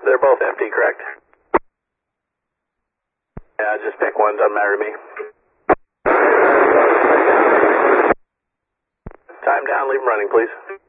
They're both empty, correct? Yeah, just pick one, doesn't matter to me. Time down, leave them running, please.